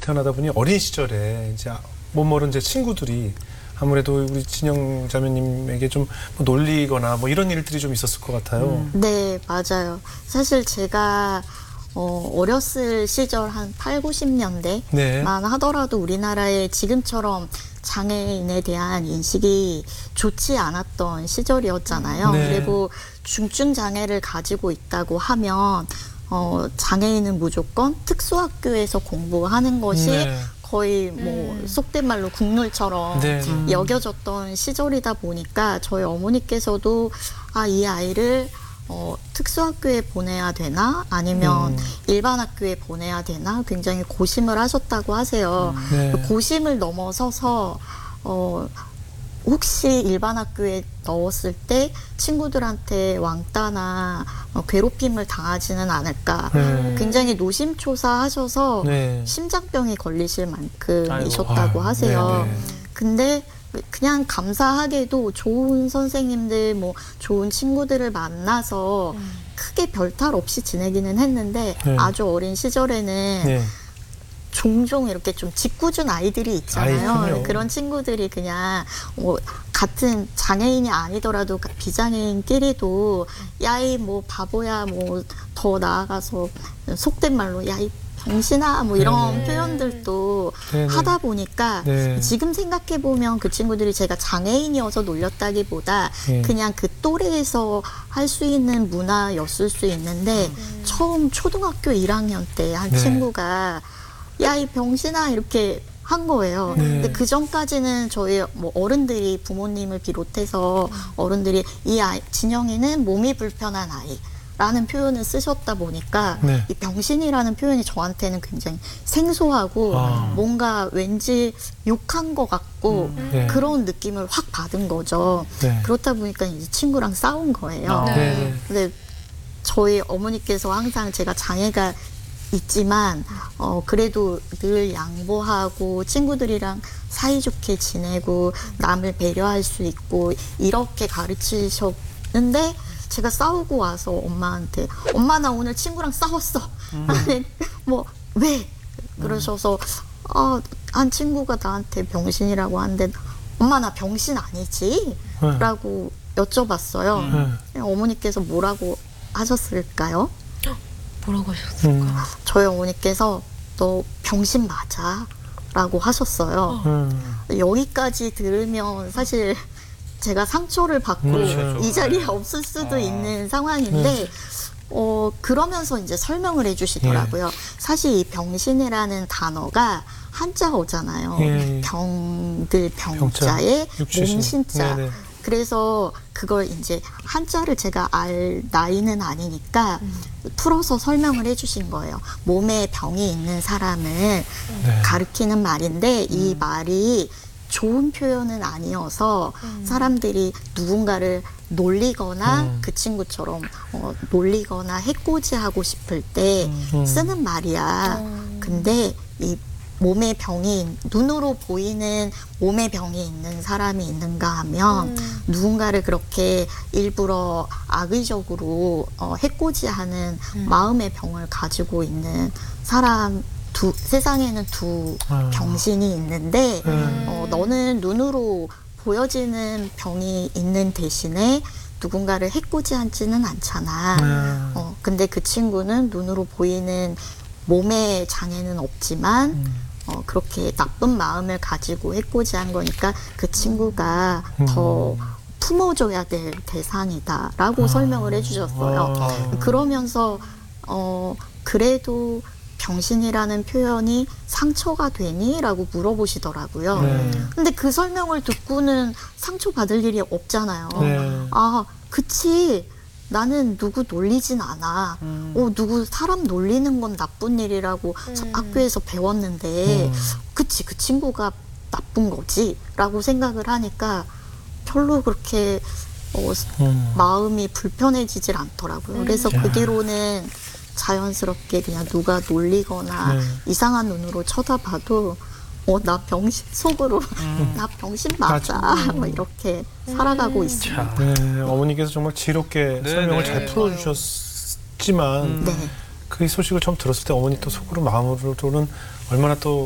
태어나다 보니 어린 시절에 이제 못 모른 제 친구들이 아무래도 우리 진영 자매님에게 좀 놀리거나 뭐 이런 일들이 좀 있었을 것 같아요. 네, 맞아요. 사실 제가 어렸을 시절 한 8, 90년대만 네. 하더라도 우리나라에 지금처럼 장애인에 대한 인식이 좋지 않았던 시절이었잖아요. 네. 그리고 중증 장애를 가지고 있다고 하면 장애인은 무조건 특수학교에서 공부하는 것이 네. 거의 뭐 속된 말로 국룰처럼 네. 여겨졌던 시절이다 보니까 저희 어머니께서도 이 아이를 특수학교에 보내야 되나 아니면 일반 학교에 보내야 되나 굉장히 고심을 하셨다고 하세요. 네. 고심을 넘어서서 혹시 일반 학교에 넣었을 때 친구들한테 왕따나 괴롭힘을 당하지는 않을까. 굉장히 노심초사하셔서 네. 심장병이 걸리실 만큼이셨다고 하세요. 네네. 근데 그냥 감사하게도 좋은 선생님들, 뭐 좋은 친구들을 만나서 크게 별탈 없이 지내기는 했는데 네. 아주 어린 시절에는 네. 종종 이렇게 좀 짓궂은 아이들이 있잖아요. 그럼요. 그런 친구들이 그냥 같은 장애인이 아니더라도 비장애인끼리도 야이 뭐 바보야 뭐 더 나아가서 속된 말로 야이 병신아 뭐 이런 네네. 표현들도 네네. 하다 보니까 네. 지금 생각해 보면 그 친구들이 제가 장애인이어서 놀렸다기보다 네. 그냥 그 또래에서 할 수 있는 문화였을 수 있는데 처음 초등학교 1학년 때 한 네. 친구가 야 이 병신아 이렇게 한 거예요. 네. 근데 그 전까지는 저희 뭐 어른들이 부모님을 비롯해서 어른들이 이 아이 진영이는 몸이 불편한 아이라는 표현을 쓰셨다 보니까 네. 이 병신이라는 표현이 저한테는 굉장히 생소하고 뭔가 왠지 욕한 것 같고 네. 그런 느낌을 확 받은 거죠. 네. 그렇다 보니까 이제 친구랑 싸운 거예요. 네. 근데 저희 어머니께서 항상 제가 장애가 있지만 그래도 늘 양보하고 친구들이랑 사이좋게 지내고 남을 배려할 수 있고 이렇게 가르치셨는데 제가 싸우고 와서 엄마한테 엄마 나 오늘 친구랑 싸웠어. 아니 뭐 왜? 그러셔서 한 친구가 나한테 병신이라고 하는데 엄마 나 병신 아니지? 라고 여쭤봤어요. 어머니께서 뭐라고 하셨을까요? 뭐라고 하셨을까? 저희 어머니께서 너 병신 맞아 라고 하셨어요. 여기까지 들으면 사실 제가 상처를 받고 이 자리에 없을 수도 있는 상황인데 그러면서 이제 설명을 해주시더라고요. 사실 이 병신이라는 단어가 한자어잖아요. 예. 병들 병자에 육주신. 몸신자. 네네. 그래서 그걸 이제 한자를 제가 알 나이는 아니니까 풀어서 설명을 해주신 거예요. 몸에 병이 있는 사람을 가리키는 말인데 이 말이 좋은 표현은 아니어서 사람들이 누군가를 놀리거나 그 친구처럼 놀리거나 해코지하고 싶을 때 쓰는 말이야. 근데 이 몸에 병이 눈으로 보이는 몸에 병이 있는 사람이 있는가 하면 누군가를 그렇게 일부러 악의적으로 해코지하는 마음의 병을 가지고 있는 사람 세상에는 두 병신이 있는데 너는 눈으로 보여지는 병이 있는 대신에 누군가를 해코지하지는 않잖아. 근데 그 친구는 눈으로 보이는 몸에 장애는 없지만 그렇게 나쁜 마음을 가지고 해코지한 거니까 그 친구가 더 품어줘야 될 대상이다라고 설명을 해주셨어요. 그러면서 그래도 병신이라는 표현이 상처가 되니? 라고 물어보시더라고요. 근데 그 설명을 듣고는 상처받을 일이 없잖아요. 그치. 나는 누구 놀리진 않아. 누구 사람 놀리는 건 나쁜 일이라고 학교에서 배웠는데 그치 그 친구가 나쁜 거지 라고 생각을 하니까 별로 그렇게 마음이 불편해지질 않더라고요. 그래서 그 뒤로는 자연스럽게 그냥 누가 놀리거나 이상한 눈으로 쳐다봐도 나 병신 속으로 나 병신 맞아 뭐 이렇게 살아가고 있습니다. 네, 어머니께서 정말 지혜롭게 설명을 잘 풀어주셨지만 네. 그 소식을 처음 들었을 때 어머니 또 속으로 마음으로는 얼마나 또